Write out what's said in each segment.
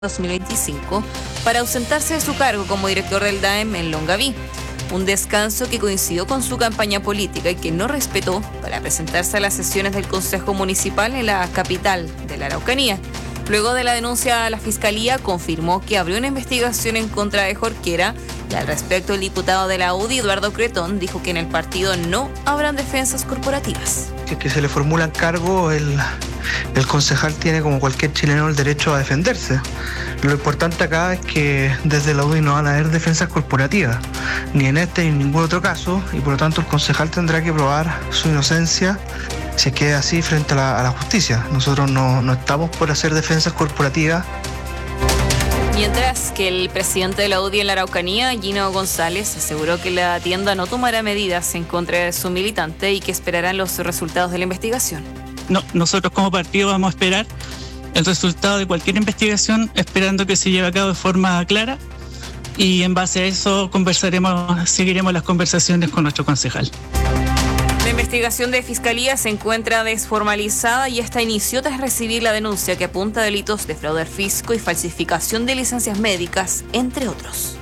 2025 para ausentarse de su cargo como director del DAEM en Longaví. Un descanso que coincidió con su campaña política y que no respetó para presentarse a las sesiones del Consejo Municipal en la capital de la Araucanía. Luego de la denuncia, la Fiscalía confirmó que abrió una investigación en contra de Jorquera y al respecto el diputado de la UDI, Eduardo Cretón, dijo que en el partido no habrán defensas corporativas. Que se le formulan cargos, el concejal tiene, como cualquier chileno, el derecho a defenderse. Lo importante acá es que desde la UDI no van a haber defensas corporativas, ni en este ni en ningún otro caso, y por lo tanto el concejal tendrá que probar su inocencia si es que es así frente a la justicia. Nosotros no estamos por hacer defensas corporativas. Mientras que el presidente de la UDI en la Araucanía, Gino González, aseguró que la tienda no tomará medidas en contra de su militante y que esperarán los resultados de la investigación. No, nosotros como partido vamos a esperar el resultado de cualquier investigación, esperando que se lleve a cabo de forma clara, y en base a eso seguiremos las conversaciones con nuestro concejal. La investigación de Fiscalía se encuentra desformalizada y esta inició tras recibir la denuncia que apunta a delitos de fraude al fisco y falsificación de licencias médicas, entre otros.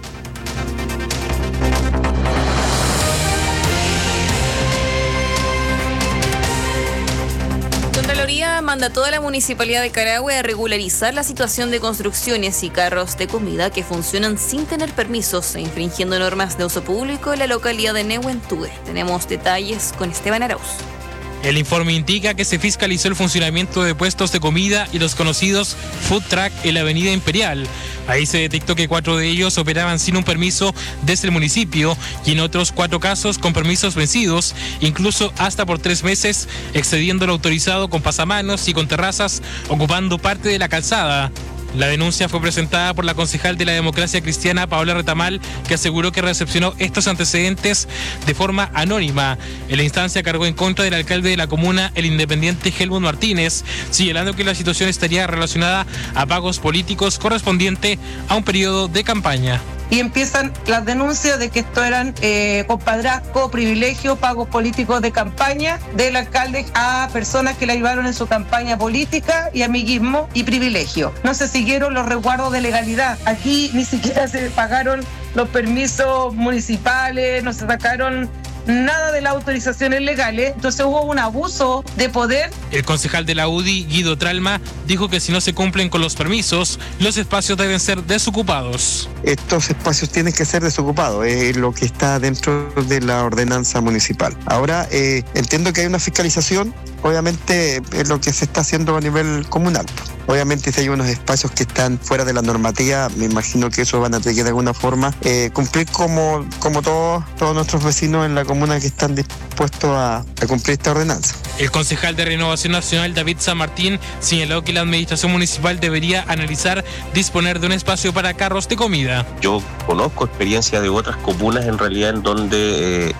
Contraloría mandató a la Municipalidad de Carahue a regularizar la situación de construcciones y carros de comida que funcionan sin tener permisos e infringiendo normas de uso público en la localidad de Nehuentúe. Tenemos detalles con Esteban Arauz. El informe indica que se fiscalizó el funcionamiento de puestos de comida y los conocidos food truck en la avenida Imperial. Ahí se detectó que 4 de ellos operaban sin un permiso desde el municipio y en otros 4 casos con permisos vencidos, incluso hasta por 3 meses, excediendo lo autorizado con pasamanos y con terrazas ocupando parte de la calzada. La denuncia fue presentada por la concejal de la Democracia Cristiana, Paola Retamal, que aseguró que recepcionó estos antecedentes de forma anónima. En la instancia cargó en contra del alcalde de la comuna, el independiente Helmut Martínez, señalando que la situación estaría relacionada a pagos políticos correspondiente a un periodo de campaña. Y empiezan las denuncias de que esto eran compadrazgo, privilegio, pagos políticos de campaña del alcalde a personas que le ayudaron en su campaña política y amiguismo y privilegio. No se siguieron los resguardos de legalidad. Aquí ni siquiera se pagaron los permisos municipales, no se sacaron nada de las autorizaciones legales, entonces hubo un abuso de poder. El concejal de la UDI, Guido Tralma, dijo que si no se cumplen con los permisos, los espacios deben ser desocupados. Estos espacios tienen que ser desocupados, es lo que está dentro de la ordenanza municipal. Ahora, entiendo que hay una fiscalización, obviamente es lo que se está haciendo a nivel comunal. Obviamente si hay unos espacios que están fuera de la normativa, me imagino que eso van a tener que de alguna forma cumplir como todos nuestros vecinos en la comuna que están dispuestos a cumplir esta ordenanza. El concejal de Renovación Nacional, David San Martín, señaló que la administración municipal debería analizar disponer de un espacio para carros de comida. Yo conozco experiencias de otras comunas en realidad en donde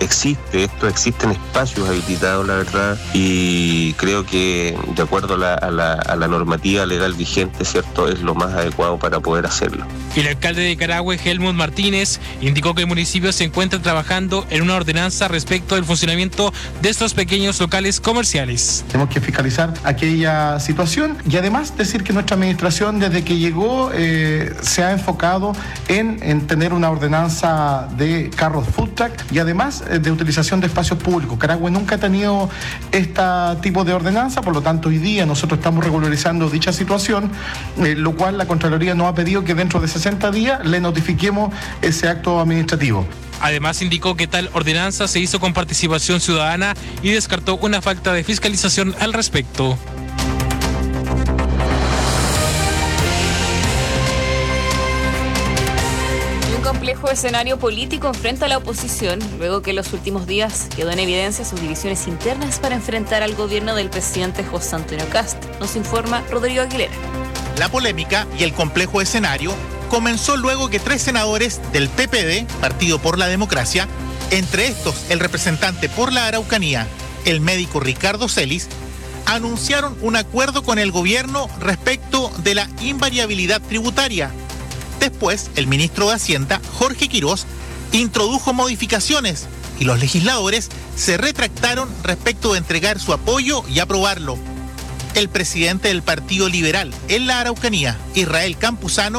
existen espacios habilitados, la verdad, y creo que de acuerdo a la normativa legal vigente, ¿cierto?, es lo más adecuado para poder hacerlo. El alcalde de Carahue, Helmut Martínez, indicó que el municipio se encuentra trabajando en una ordenanza respecto del funcionamiento de estos pequeños locales comerciales. Tenemos que fiscalizar aquella situación y además decir que nuestra administración desde que llegó se ha enfocado en tener una ordenanza de carros food truck y además de utilización de espacios públicos. Carahue nunca ha tenido este tipo de ordenanza, por lo tanto hoy día nosotros estamos regularizando dicha situación, lo cual la Contraloría nos ha pedido que dentro de 60 días le notifiquemos ese acto administrativo. Además indicó que tal ordenanza se hizo con participación ciudadana y descartó una falta de fiscalización al respecto. Un complejo escenario político enfrenta a la oposición, luego que en los últimos días quedó en evidencia sus divisiones internas para enfrentar al gobierno del presidente José Antonio Kast. Nos informa Rodrigo Aguilera. La polémica y el complejo escenario comenzó luego que 3 senadores del PPD, Partido por la Democracia, entre estos el representante por la Araucanía, el médico Ricardo Celis, anunciaron un acuerdo con el gobierno respecto de la invariabilidad tributaria. Después, el ministro de Hacienda, Jorge Quirós, introdujo modificaciones y los legisladores se retractaron respecto de entregar su apoyo y aprobarlo. El presidente del Partido Liberal en la Araucanía, Israel Campuzano,